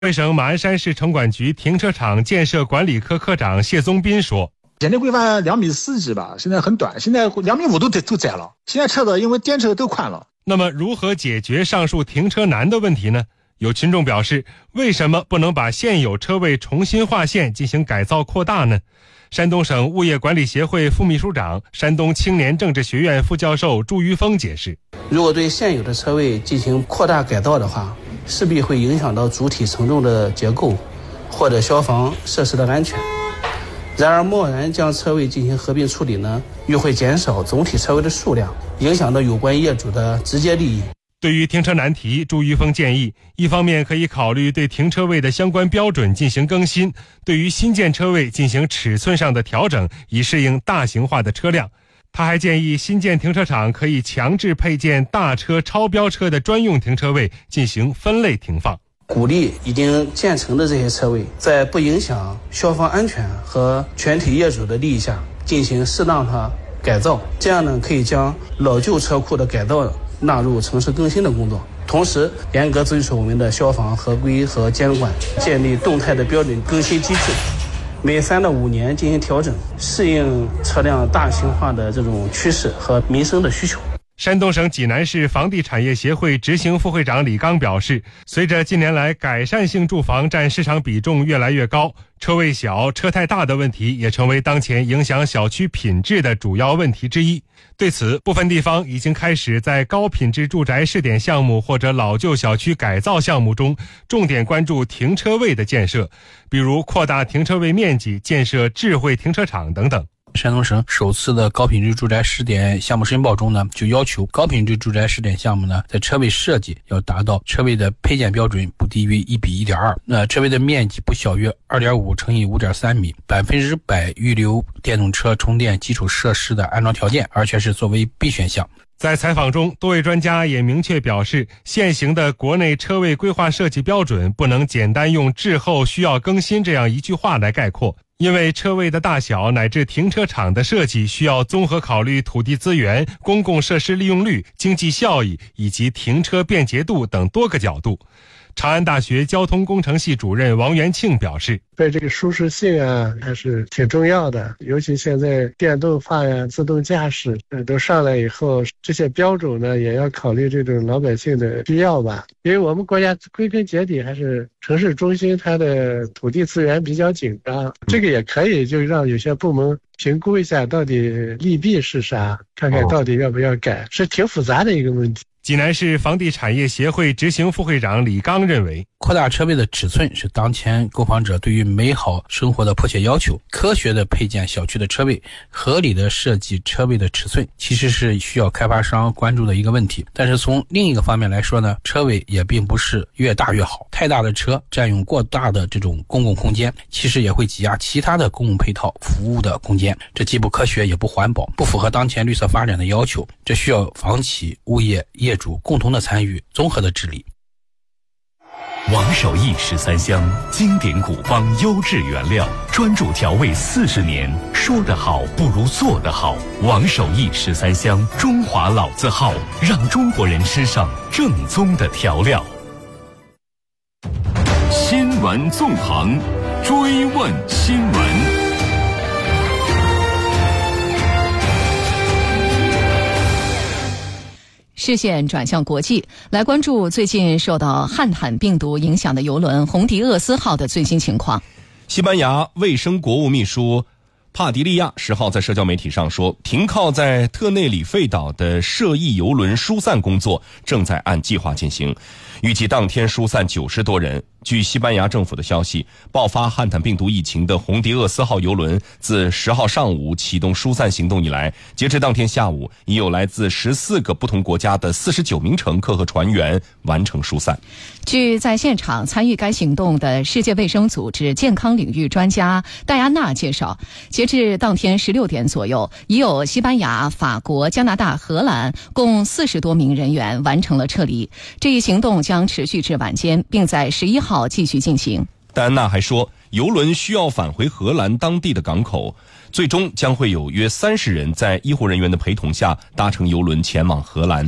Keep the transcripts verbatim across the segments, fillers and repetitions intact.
河北省马鞍山市城管局停车场建设管理科科长谢宗斌说， 现在规范两米四几吧，现在很短，现在两米五都都窄了。现在车子因为电车都宽了。 那么如何解决上述停车难的问题呢？有群众表示，为什么不能把现有车位重新划线进行改造扩大呢？山东省物业管理协会副秘书长、山东青年政治学院副教授朱于峰解释， 如果对现有的车位进行扩大改造的话，势必会影响到主体承重的结构或者消防设施的安全。然而贸然将车位进行合并处理呢，又会减少总体车位的数量，影响到有关业主的直接利益。 对于停车难题，朱于峰建议，一方面可以考虑对停车位的相关标准进行更新，对于新建车位进行尺寸上的调整，以适应大型化的车辆。他还建议新建停车场可以强制配建大车、超标车的专用停车位，进行分类停放。 鼓励已经建成的这些车位，在不影响消防安全和全体业主的利益下，进行适当的改造，这样呢，可以将老旧车库的改造纳入城市更新的工作，同时严格遵守我们的消防合规和监管，建立动态的标准更新机制，每三到五年进行调整，适应车辆大型化的这种趋势和民生的需求。 山东省济南市房地产业协会执行副会长李刚表示，随着近年来改善性住房占市场比重越来越高，车位小、车太大的问题也成为当前影响小区品质的主要问题之一。对此，部分地方已经开始在高品质住宅试点项目或者老旧小区改造项目中，重点关注停车位的建设，比如扩大停车位面积、建设智慧停车场等等。 山东省首次的高品质住宅试点项目申报中呢，就要求高品质住宅试点项目呢，在车位设计要达到车位的配件标准不低于一比一点二，那车位的面积不小于二点五乘以五点三米，百分之百预留电动车充电基础设施的安装条件，而且是作为必选项。 在采访中，多位专家也明确表示，现行的国内车位规划设计标准不能简单用滞后需要更新这样一句话来概括。因为车位的大小乃至停车场的设计需要综合考虑土地资源、公共设施利用率、经济效益以及停车便捷度等多个角度。长安大学交通工程系主任王元庆表示， 对这个舒适性啊还是挺重要的，尤其现在电动化呀、自动驾驶呃都上来以后，这些标准呢也要考虑这种老百姓的需要吧。因为我们国家归根结底还是城市中心，它的土地资源比较紧张，这个也可以就让有些部门评估一下到底利弊是啥，看看到底要不要改，是挺复杂的一个问题。 济南市房地产业协会执行副会长李刚认为， 扩大车位的尺寸是当前购房者对于美好生活的迫切要求。科学的配建小区的车位，合理的设计车位的尺寸，其实是需要开发商关注的一个问题。但是从另一个方面来说呢，车位也并不是越大越好，太大的车占用过大的这种公共空间，其实也会挤压其他的公共配套服务的空间，这既不科学也不环保，不符合当前绿色发展的要求。这需要房企、物业、业主共同的参与，综合的治理。 王守义十三香，经典古方，优质原料，专注调味四十年，说得好不如做得好。王守义十三香，中华老字号，让中国人吃上正宗的调料。新闻纵横，追问新闻。 视线转向国际，来关注最近受到汉坦病毒影响的邮轮红迪厄斯号的最新情况。 西班牙卫生国务秘书帕迪利亚十号在社交媒体上说，停靠在特内里费岛的涉疫邮轮疏散工作正在按计划进行，预计当天疏散九十多人。据西班牙政府的消息，爆发汉坦病毒疫情的红迪厄斯号邮轮自十号上午启动疏散行动以来，截至当天下午，已有来自十四个不同国家的四十九名乘客和船员完成疏散。 据在现场参与该行动的世界卫生组织健康领域专家戴安娜介绍，截至当天十六点左右，已有西班牙、法国、加拿大、荷兰共四十多名人员完成了撤离。这一行动将持续至晚间，并在十一号继续进行。 戴安娜还说，邮轮需要返回荷兰当地的港口，最终将会有约三十人在医护人员的陪同下搭乘邮轮前往荷兰。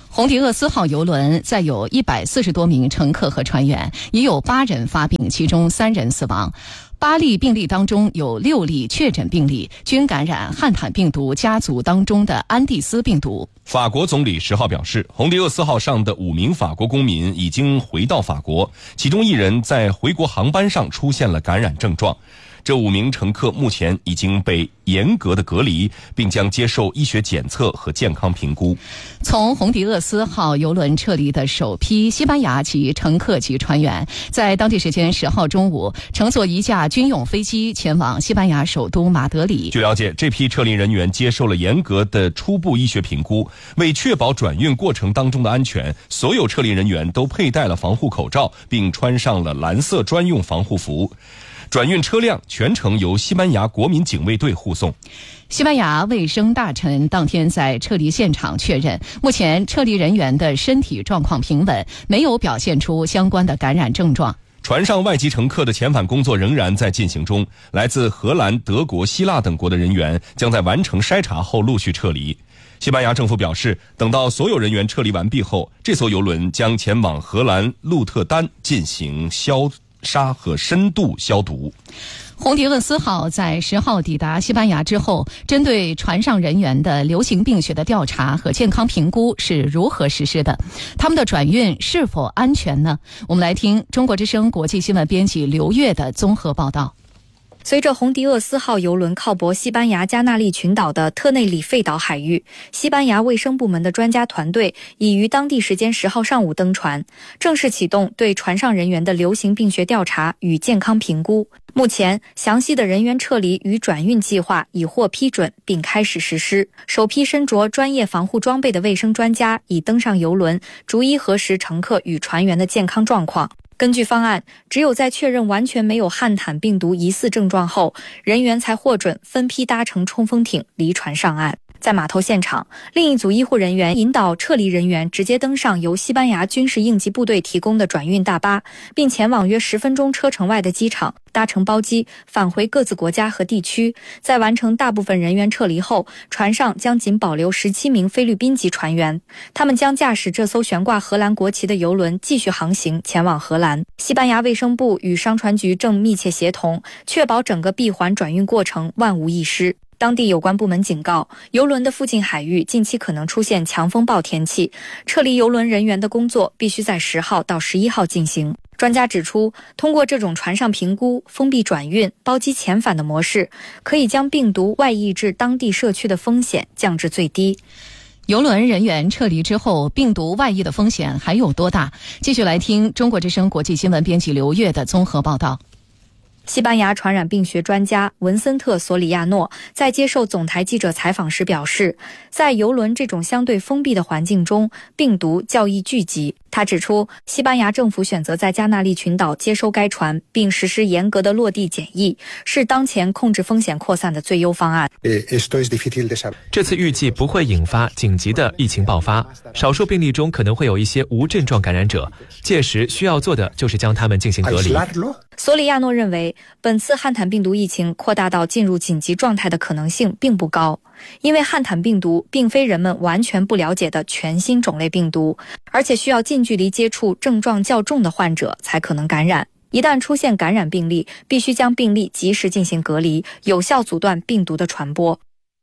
红迪厄斯号邮轮载有一百四十多名乘客和船员，已有八人发病，其中三人死亡。八例病例当中有六例确诊病例，均感染汉坦病毒家族当中的安地斯病毒。 法国总理十号表示，红迪厄斯号上的五名法国公民已经回到法国，其中一人在回国航班上出现了感染症状。这五名乘客目前已经被严格的隔离，并将接受医学检测和健康评估。 从红迪厄斯号邮轮撤离的首批西班牙籍乘客及船员，在当地时间十号中午乘坐一架军用飞机前往西班牙首都马德里。 据了解，这批撤离人员接受了严格的初步医学评估，为确保转运过程当中的安全，所有撤离人员都佩戴了防护口罩，并穿上了蓝色专用防护服。转运车辆全程由西班牙国民警卫队护送。 西班牙卫生大臣当天在撤离现场确认，目前撤离人员的身体状况平稳，没有表现出相关的感染症状。 船上外籍乘客的遣返工作仍然在进行中，来自荷兰、德国、希腊等国的人员将在完成筛查后陆续撤离。西班牙政府表示，等到所有人员撤离完毕后，这艘邮轮将前往荷兰鹿特丹进行消杀和深度消毒。 红迪厄斯号在十号抵达西班牙之后，针对船上人员的流行病学的调查和健康评估是如何实施的？他们的转运是否安全呢？我们来听中国之声国际新闻编辑刘越的综合报道。 随着红迪厄斯号邮轮靠泊西班牙加那利群岛的特内里费岛海域，西班牙卫生部门的专家团队已于当地时间十号上午登船，正式启动对船上人员的流行病学调查与健康评估。目前，详细的人员撤离与转运计划已获批准并开始实施。首批身着专业防护装备的卫生专家已登上邮轮，逐一核实乘客与船员的健康状况。根据方案，只有在确认完全没有汉坦病毒疑似症状后，人员才获准分批搭乘冲锋艇离船上岸。在码头现场，另一组医护人员引导撤离人员直接登上由西班牙军事应急部队提供的转运大巴，并前往约十分钟车程外的机场，搭乘包机返回各自国家和地区。在完成大部分人员撤离后，船上将仅保留十七名菲律宾籍船员，他们将驾驶这艘悬挂荷兰国旗的邮轮继续航行前往荷兰。西班牙卫生部与商船局正密切协同，确保整个闭环转运过程万无一失。当地有关部门警告，邮轮的附近海域近期可能出现强风暴天气，撤离邮轮人员的工作必须在十号到十一号进行。专家指出，通过这种船上评估、封闭转运、包机遣返的模式，可以将病毒外溢至当地社区的风险降至最低。 邮轮人员撤离之后，病毒外溢的风险还有多大？继续来听中国之声国际新闻编辑刘越的综合报道。 西班牙传染病学专家文森特·索里亚诺在接受总台记者采访时表示，在邮轮这种相对封闭的环境中，病毒较易聚集。他指出，西班牙政府选择在加那利群岛接收该船，并实施严格的落地检疫，是当前控制风险扩散的最优方案。 这次预计不会引发紧急的疫情爆发，少数病例中可能会有一些无症状感染者，届时需要做的就是将他们进行隔离。 索里亚诺认为，本次汉坦病毒疫情扩大到进入紧急状态的可能性并不高，因为汉坦病毒并非人们完全不了解的全新种类病毒，而且需要近距离接触症状较重的患者才可能感染。一旦出现感染病例，必须将病例及时进行隔离，有效阻断病毒的传播。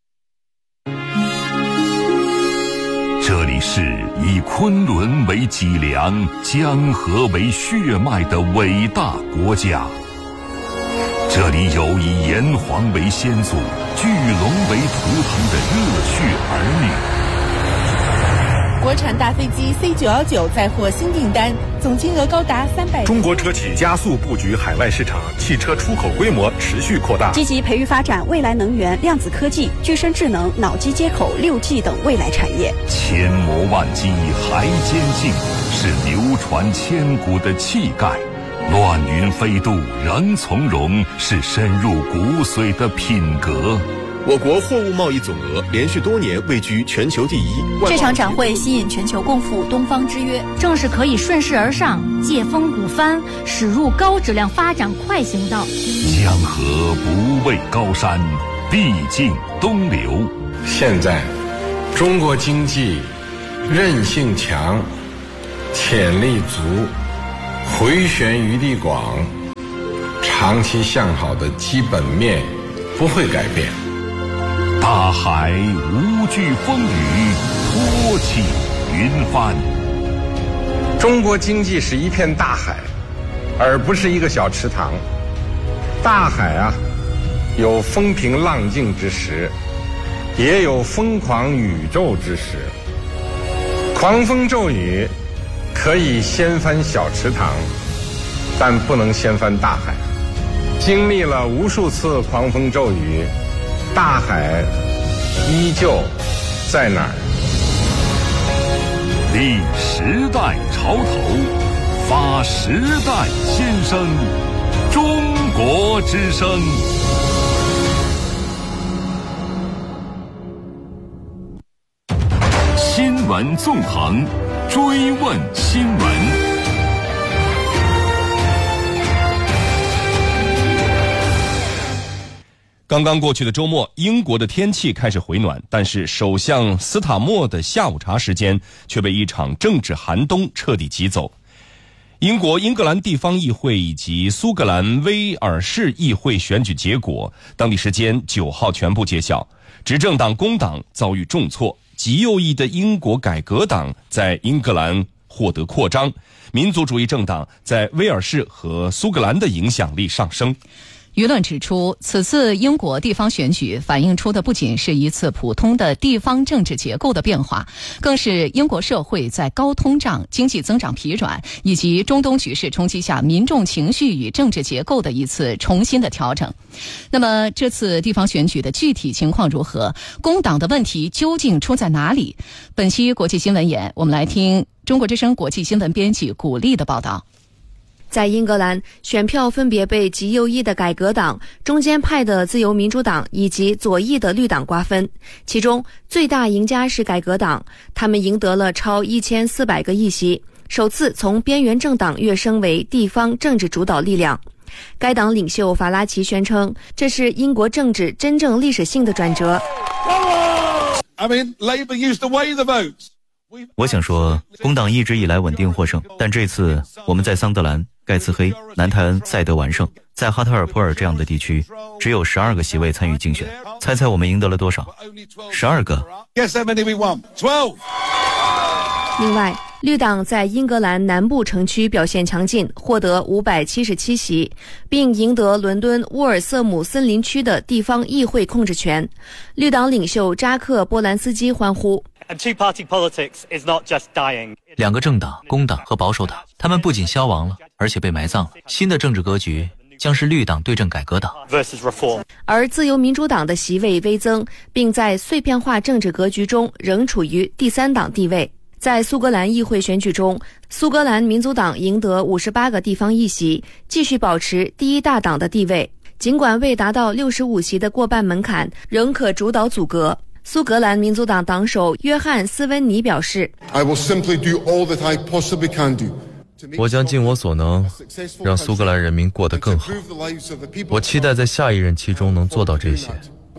这里是以昆仑为脊梁、江河为血脉的伟大国家。这里有以炎黄为先祖、巨龙为图腾的热血儿女。 国产大飞机 C 九一九再获新订单，总金额高达三百。 中国车企加速布局海外市场，汽车出口规模持续扩大， 积极培育发展未来能源、量子科技、具身智能、脑机接口、六 G 等未来产业。 千磨万击还坚劲，是流传千古的气概。乱云飞渡仍从容，是深入骨髓的品格。 我国货物贸易总额连续多年位居全球第一。 这场展会吸引全球共赴东方之约，正是可以顺势而上，借风鼓帆，驶入高质量发展快行道。 江河不畏高山，必尽东流。 现在，中国经济韧性强，潜力足，回旋余地广，长期向好的基本面不会改变。 大海无惧风雨，托起云帆。 中国经济是一片大海，而不是一个小池塘。大海啊，有风平浪静之时，也有疯狂宇宙之时。狂风骤雨可以掀翻小池塘，但不能掀翻大海。经历了无数次狂风骤雨，大海依旧在哪儿？ 立时代潮头，发时代新声，中国之声。新闻纵横，追问新闻。 刚刚过去的周末，英国的天气开始回暖，但是首相斯塔默的下午茶时间却被一场政治寒冬彻底挤走。英国英格兰地方议会以及苏格兰威尔士议会选举结果，当地时间九号全部揭晓。执政党工党遭遇重挫，极右翼的英国改革党在英格兰获得扩张，民族主义政党在威尔士和苏格兰的影响力上升。 舆论指出，此次英国地方选举反映出的不仅是一次普通的地方政治结构的变化，更是英国社会在高通胀、经济增长疲软以及中东局势冲击下民众情绪与政治结构的一次重新的调整。那么这次地方选举的具体情况如何？工党的问题究竟出在哪里？本期国际新闻眼，我们来听中国之声国际新闻编辑古丽的报道。 在英格兰，选票分别被极右翼的改革党、中间派的自由民主党以及左翼的绿党瓜分。其中最大赢家是改革党，他们赢得了超一千四百个议席，首次从边缘政党跃升为地方政治主导力量。该党领袖法拉奇宣称，这是英国政治真正历史性的转折。 I mean, Labour used to weigh the votes. 我想说，工党一直以来稳定获胜，但这次我们在桑德兰、盖茨黑、南泰恩、赛德完胜，在哈特尔普尔这样的地区，只有十二个席位参与竞选。猜猜我们赢得了多少？十二个。 另外，绿党在英格兰南部城区表现强劲，获得五百七十七席，并赢得伦敦沃尔瑟姆森林区的地方议会控制权。绿党领袖扎克·波兰斯基欢呼。 两个政党，工党和保守党，他们不仅消亡了，而且被埋葬了。新的政治格局将是绿党对阵改革党。 而自由民主党的席位微增，并在碎片化政治格局中仍处于第三党地位。在苏格兰议会选举中，苏格兰民族党赢得五十八个地方议席，继续保持第一大党的地位。尽管未达到六十五席的过半门槛，仍可主导组阁。苏格兰民族党党首约翰·斯温尼表示 I will simply do all that I possibly can do. 我将尽我所能，让苏格兰人民过得更好。我期待在下一任期中能做到这些。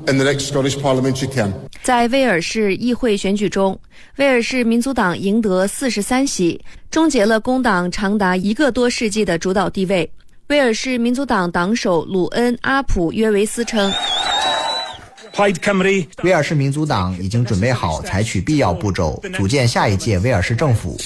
在威尔士议会选举中，威尔士民族党赢得四十三席，终结了工党长达一个多世纪的主导地位。威尔士民族党党首鲁恩·阿普约维斯称， 威尔士民族党已经准备好采取必要步骤，组建下一届威尔士政府。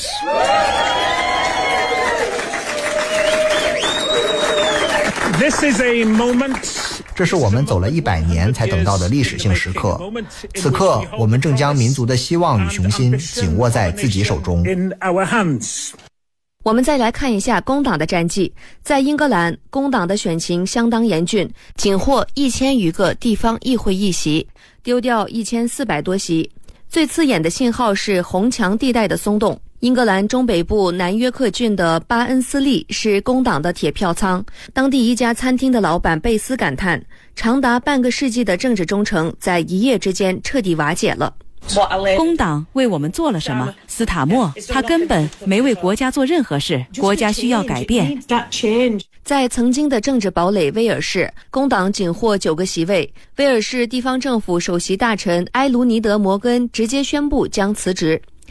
This is a moment. 这是我们走了一百年才等到的历史性时刻。此刻，我们正将民族的希望与雄心紧握在自己手中。 我们再来看一下工党的战绩。在英格兰，工党的选情相当严峻，仅获一千余个地方议会议席，丢掉一千四百多席。最刺眼的信号是红墙地带的松动。英格兰中北部南约克郡的巴恩斯利是工党的铁票仓，当地一家餐厅的老板贝斯感叹，长达半个世纪的政治忠诚在一夜之间彻底瓦解了。 工党为我们做了什么？斯塔默，他根本没为国家做任何事，国家需要改变。 在曾经的政治堡垒威尔士，工党仅获九个席位。威尔士地方政府首席大臣埃卢尼德·摩根直接宣布将辞职。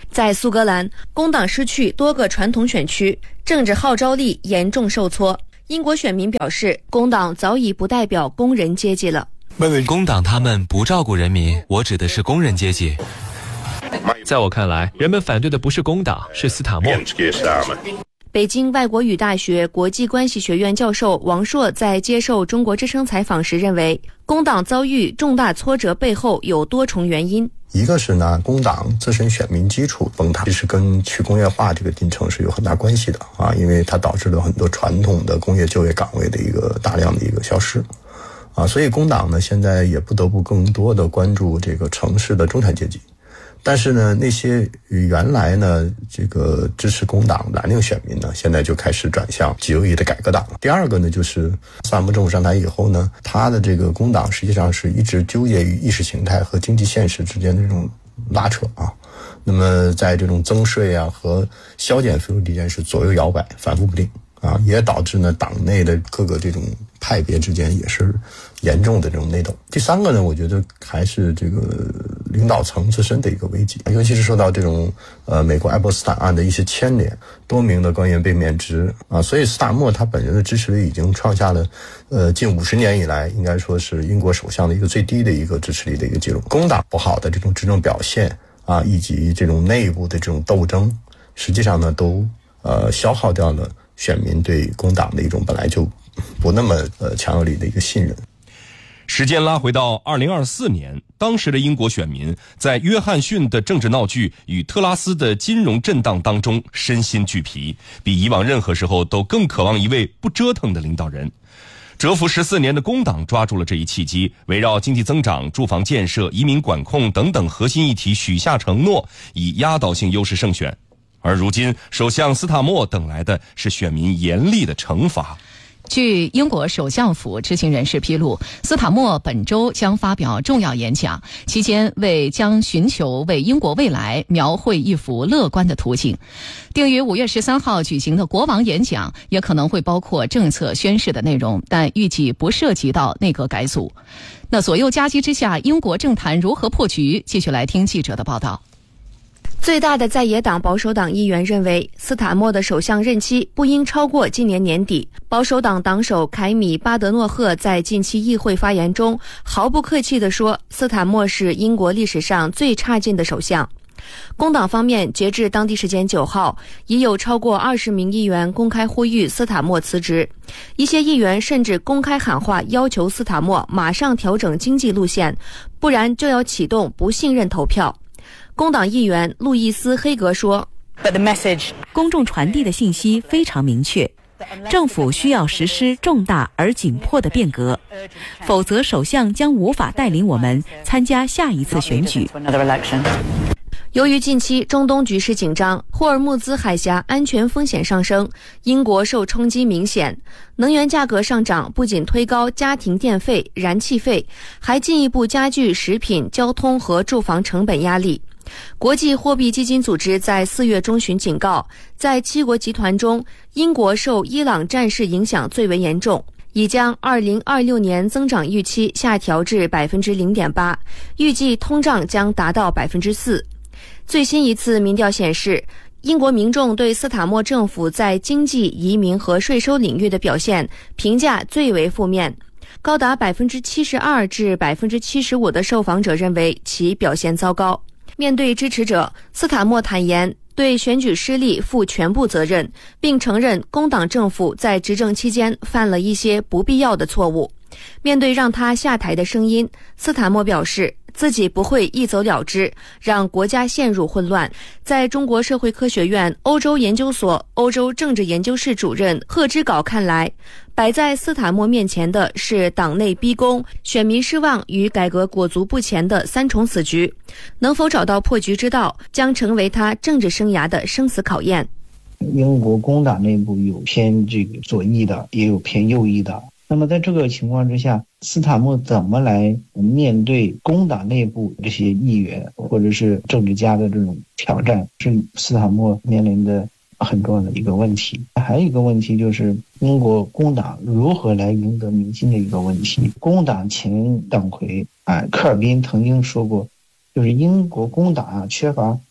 在苏格兰，工党失去多个传统选区，政治号召力严重受挫。英国选民表示，工党早已不代表工人阶级了。 工党他们不照顾人民，我指的是工人阶级。 在我看来，人们反对的不是工党，是斯塔默。 北京外国语大学国际关系学院教授王硕在接受中国之声采访时认为，工党遭遇重大挫折背后有多重原因。 一个是呢，工党自身选民基础崩塌，这是跟去工业化这个进程是有很大关系的啊，因为它导致了很多传统的工业就业岗位的一个大量的一个消失啊，所以工党呢现在也不得不更多的关注这个城市的中产阶级。但是呢，那些原来呢这个支持工党蓝领选民呢，现在就开始转向极右翼的改革党。第二个呢，就是斯塔默政府上台以后呢，他的这个工党实际上是一直纠结于意识形态和经济现实之间的这种拉扯啊。那么在这种增税啊和削减费用之间是左右摇摆，反复不定啊，也导致呢党内的各个这种派别之间也是严重的这种内斗。第三个呢，我觉得还是这个领导层自身的一个危机，尤其是受到这种呃美国爱泼斯坦案的一些牵连，多名的官员被免职啊，所以斯塔默他本人的支持率已经创下了呃近五十年以来应该说是英国首相的一个最低的一个支持率的一个记录。工党不好的这种执政表现啊，以及这种内部的这种斗争，实际上呢都呃消耗掉了选民对工党的一种本来就不那么呃强有力的一个信任。 时间拉回到二零二四年，当时的英国选民在约翰逊的政治闹剧与特拉斯的金融震荡当中身心俱疲，比以往任何时候都更渴望一位不折腾的领导人。蛰伏十四年的工党抓住了这一契机，围绕经济增长、住房建设、移民管控等等核心议题许下承诺，以压倒性优势胜选。而如今首相斯塔默等来的是选民严厉的惩罚。 据英国首相府知情人士披露，斯塔默本周将发表重要演讲，期间为将寻求为英国未来描绘一幅乐观的图景。定于五月十三号举行的国王演讲也可能会包括政策宣示的内容，但预计不涉及到内阁改组。那左右夹击之下，英国政坛如何破局？继续来听记者的报道。 最大的在野党保守党议员认为，斯塔默的首相任期不应超过今年年底。保守党党首凯米·巴德诺赫在近期议会发言中毫不客气地说，斯塔默是英国历史上最差劲的首相。工党方面，截至当地时间九号，已有超过二十名议员公开呼吁斯塔默辞职，一些议员甚至公开喊话，要求斯塔默马上调整经济路线，不然就要启动不信任投票。工党议员路易斯·黑格说， 公众传递的信息非常明确，政府需要实施重大而紧迫的变革，否则首相将无法带领我们参加下一次选举。 由于近期中东局势紧张，霍尔木兹海峡安全风险上升，英国受冲击明显。能源价格上涨不仅推高家庭电费、燃气费，还进一步加剧食品、交通和住房成本压力。国际货币基金组织在四月中旬警告，在七国集团中，英国受伊朗战事影响最为严重，已将二零二六年增长预期下调至 百分之零点八， 预计通胀将达到 百分之四。 最新一次民调显示，英国民众对斯塔默政府在经济、移民和税收领域的表现评价最为负面，高达 百分之七十二 至 百分之七十五 的受访者认为其表现糟糕。面对支持者，斯塔默坦言对选举失利负全部责任，并承认工党政府在执政期间犯了一些不必要的错误。面对让他下台的声音，斯塔默表示自己不会一走了之，让国家陷入混乱。在中国社会科学院欧洲研究所欧洲政治研究室主任贺之镐看来，摆在斯塔默面前的是党内逼宫、选民失望与改革裹足不前的三重死局，能否找到破局之道，将成为他政治生涯的生死考验。 英国工党内部有偏这个左翼的，也有偏右翼的。那么在这个情况之下，斯塔默怎么来面对工党内部这些议员或者是政治家的这种挑战，是斯塔默面临的很重要的一个问题。还有一个问题就是英国工党如何来赢得民心的一个问题。工党前党魁啊科尔宾曾经说过，就是英国工党啊缺乏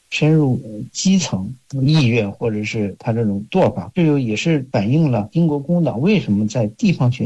深入基层意愿或者是他这种做法，这就也是反映了英国工党为什么在地方选